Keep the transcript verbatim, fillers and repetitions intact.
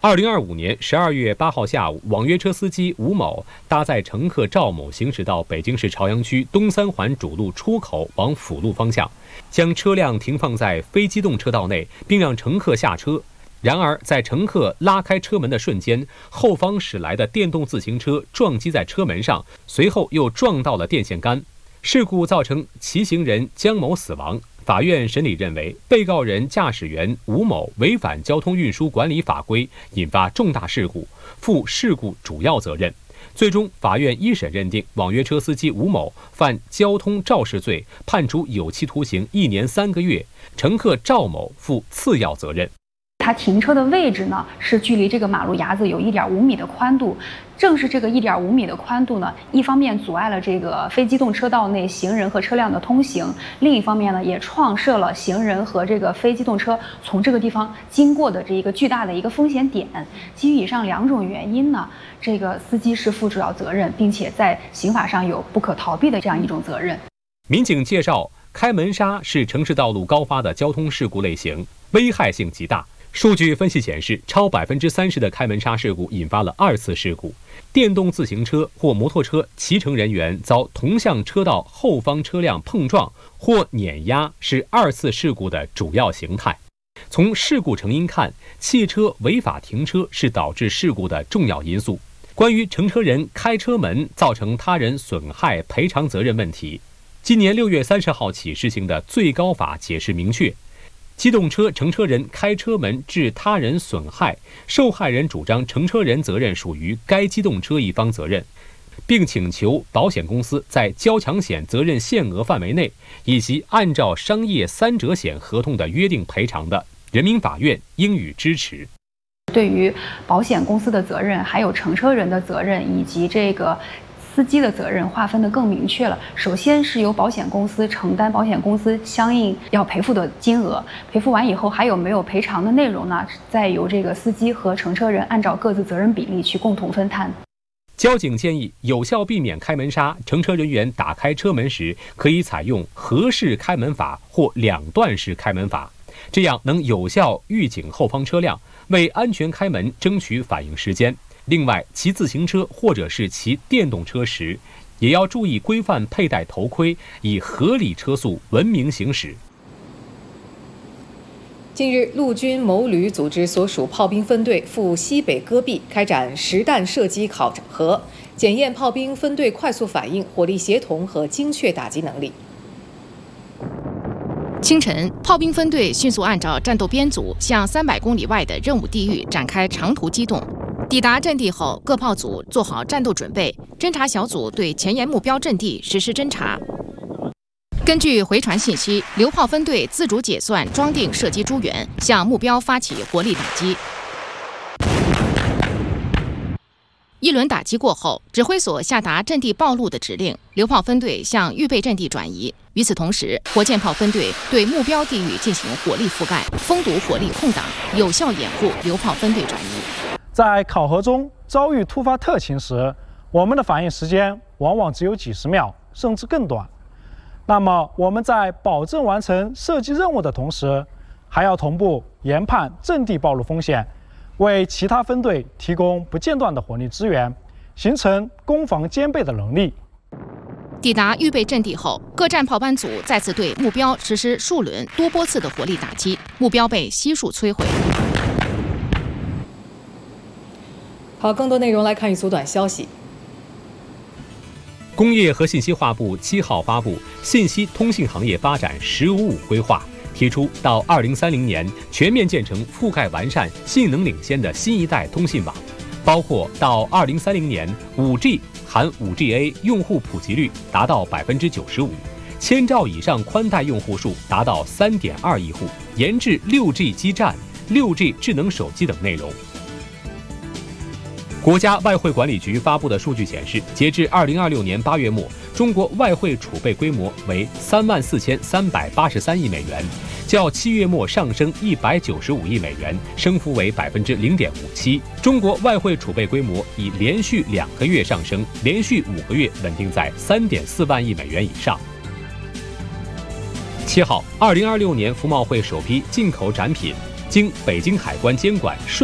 二零二五年十二月八号下午，网约车司机吴某搭载乘客赵某行驶到北京市朝阳区东三环主路出口往辅路方向，将车辆停放在非机动车道内，并让乘客下车。然而，在乘客拉开车门的瞬间，后方驶来的电动自行车撞击在车门上，随后又撞到了电线杆。事故造成骑行人江某死亡。法院审理认为，被告人驾驶员吴某违反交通运输管理法规，引发重大事故，负事故主要责任。最终，法院一审认定网约车司机吴某犯交通肇事罪，判处有期徒刑一年三个月；乘客赵某负次要责任。 它停车的位置呢，是距离这个马路牙子有一点五米的宽度。正是这个一点五米的宽度呢，一方面阻碍了这个非机动车道内行人和车辆的通行，另一方面呢，也创设了行人和这个非机动车从这个地方经过的这一个巨大的一个风险点。基于以上两种原因呢，这个司机是负主要责任，并且在刑法上有不可逃避的这样一种责任。 民警介绍，开门刹是城市道路高发的交通事故类型，危害性极大。数据分析显示，超百分之三十的开门刹事故引发了二次事故。电动自行车或摩托车骑乘人员遭同向车道后方车辆碰撞或碾压是二次事故的主要形态。从事故成因看，汽车违法停车是导致事故的重要因素。关于乘车人开车门造成他人损害赔偿责任问题，今年六月三十号起施行的最高法解释明确，机动车乘车人开车门致他人损害，受害人主张乘车人责任属于该机动车一方责任，并请求保险公司在交强险责任限额范围内，以及按照商业三者险合同的约定赔偿的，人民法院应予支持。 对于保险公司的责任，还有乘车人的责任，以及这个司机的责任划分得更明确了。首先是由保险公司承担保险公司相应要赔付的金额，赔付完以后还有没有赔偿的内容呢？再由这个司机和乘车人按照各自责任比例去共同分摊。 交警建议，有效避免开门刹，乘车人员打开车门时可以采用合式开门法或两段式开门法，这样能有效预警后方车辆，为安全开门争取反应时间。另外，骑自行车或者是骑电动车时，也要注意规范佩戴头盔，以合理车速文明行驶。 近日，陆军某旅组织所属炮兵分队赴西北戈壁开展实弹射击考核，检验炮兵分队快速反应、火力协同和精确打击能力。 清晨，炮兵分队迅速按照战斗编组向三百公里外的任务地域展开长途机动。抵达阵地后，各炮组做好战斗准备，侦察小组对前沿目标阵地实施侦察。根据回传信息，榴炮分队自主解算装订射击诸元，向目标发起火力打击。一轮打击过后，指挥所下达阵地暴露的指令，榴炮分队向预备阵地转移。与此同时，火箭炮分队对目标地域进行火力覆盖，封堵火力空档，有效掩护榴炮分队转移。 在考核中遭遇突发特情时，我们的反应时间往往只有几十秒，甚至更短。那么我们在保证完成射击任务的同时，还要同步研判阵地暴露风险，为其他分队提供不间断的火力支援，形成攻防兼备的能力。 抵达预备阵地后，各战炮班组再次对目标实施数轮多波次的火力打击，目标被悉数摧毁。 好，更多内容来看一组短消息。 工业和信息化部七号发布《信息通信行业发展“十五五”规划》，提出到二零三零年全面建成覆盖完善、性能领先的新一代通信网，包括到二零三零年 五 G 含 五 G A 用户普及率达到百分之九十五，千兆以上宽带用户数达到三点二亿户，研制六 G 基站、六 G 智能手机等内容。国家外汇管理局发布的数据显示，截至二零二六年八月末，中国外汇储备规模为三万四千三百八十三亿美元，较七月末上升一百九十五亿美元，升幅为百分之零点五七。中国外汇储备规模已连续两个月上升，连续五个月稳定在三点四万亿美元以上。七号，二零二六年服贸会首批进口展品经北京海关监管